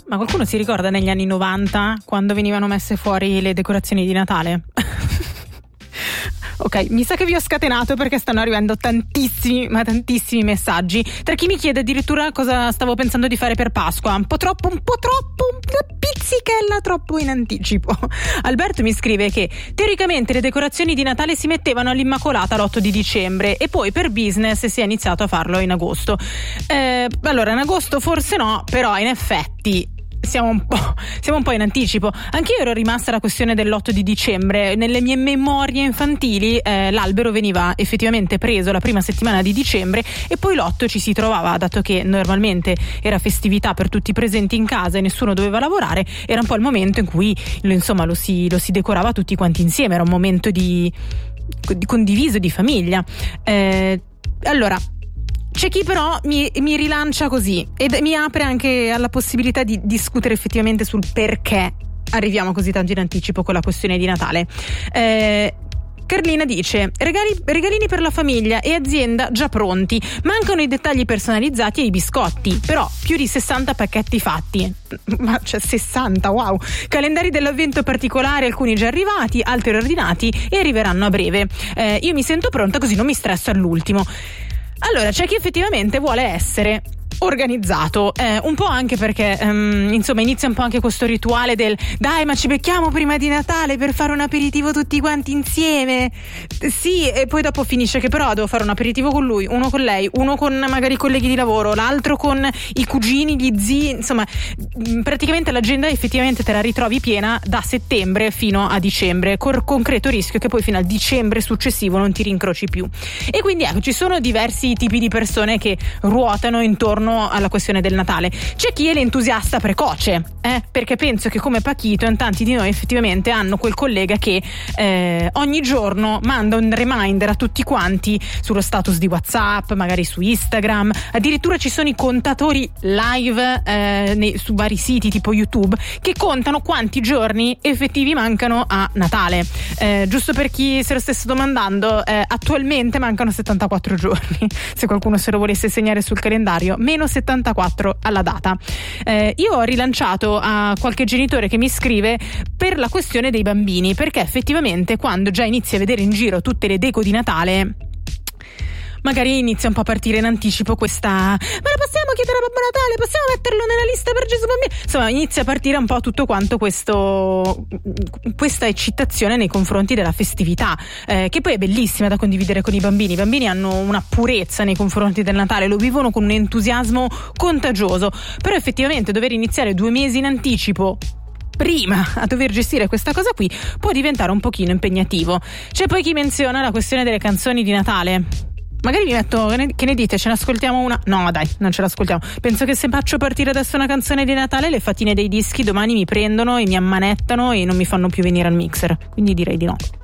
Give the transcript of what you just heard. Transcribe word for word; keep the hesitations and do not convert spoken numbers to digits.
Ma qualcuno si ricorda negli anni novanta quando venivano messe fuori le decorazioni di Natale? Ok, mi sa che vi ho scatenato perché stanno arrivando tantissimi, ma tantissimi messaggi. Tra chi mi chiede addirittura cosa stavo pensando di fare per Pasqua, un po' troppo, un po' troppo, una pizzichella troppo in anticipo. Alberto mi scrive che teoricamente le decorazioni di Natale si mettevano all'Immacolata l'otto di dicembre e poi per business si è iniziato a farlo in agosto. Eh, allora, in agosto forse no, però in effetti Siamo un po', siamo un po' in anticipo. Anch'io ero rimasta alla questione dell'otto di dicembre. Nelle mie memorie infantili eh, l'albero veniva effettivamente preso la prima settimana di dicembre e poi l'otto ci si trovava, dato che normalmente era festività per tutti i presenti in casa e nessuno doveva lavorare, era un po' il momento in cui insomma lo si, lo si decorava tutti quanti insieme, era un momento di, di condiviso, di famiglia. Eh, allora C'è chi però mi, mi rilancia così ed mi apre anche alla possibilità di discutere effettivamente sul perché arriviamo così tanto in anticipo con la questione di Natale. Eh, Carlina dice: Regali, regalini per la famiglia e azienda già pronti, mancano i dettagli personalizzati e i biscotti, però più di sessanta pacchetti fatti. Ma c'è cioè sessanta, wow! Calendari dell'avvento particolari, alcuni già arrivati, altri ordinati e arriveranno a breve. Eh, io mi sento pronta così non mi stresso all'ultimo. Allora, c'è chi effettivamente vuole essere organizzato, eh, un po' anche perché um, insomma inizia un po' anche questo rituale del dai, ma ci becchiamo prima di Natale per fare un aperitivo tutti quanti insieme. Sì, e poi dopo finisce che però devo fare un aperitivo con lui, uno con lei, uno con magari i colleghi di lavoro, l'altro con i cugini, gli zii, insomma praticamente l'agenda effettivamente te la ritrovi piena da settembre fino a dicembre, con concreto rischio che poi fino al dicembre successivo non ti rincroci più. E quindi ecco, ci sono diversi tipi di persone che ruotano intorno alla questione del Natale. C'è chi è l'entusiasta precoce, eh? Perché penso che come Pachito in tanti di noi effettivamente hanno quel collega che eh, ogni giorno manda un reminder a tutti quanti sullo status di WhatsApp, magari su Instagram, addirittura ci sono i contatori live eh, nei, su vari siti tipo YouTube che contano quanti giorni effettivi mancano a Natale. Eh, giusto per chi se lo stesse domandando, eh, attualmente mancano settantaquattro giorni, se qualcuno se lo volesse segnare sul calendario, meno settantaquattro alla data. Eh, io ho rilanciato a qualche genitore che mi scrive per la questione dei bambini, perché effettivamente quando già inizi a vedere in giro tutte le deco di Natale magari inizia un po' a partire in anticipo questa ma la possiamo chiedere a Babbo Natale, possiamo metterlo nella lista per Gesù Bambino, insomma inizia a partire un po' tutto quanto questo questa eccitazione nei confronti della festività, eh, che poi è bellissima da condividere con i bambini. I bambini hanno una purezza nei confronti del Natale, lo vivono con un entusiasmo contagioso, però effettivamente dover iniziare due mesi in anticipo prima a dover gestire questa cosa qui può diventare un pochino impegnativo. C'è poi chi menziona la questione delle canzoni di Natale. Magari mi metto, che ne dite, ce ne ascoltiamo una? No dai, non ce l'ascoltiamo. Penso che se faccio partire adesso una canzone di Natale, le fatine dei dischi domani mi prendono e mi ammanettano e non mi fanno più venire al mixer, quindi direi di no.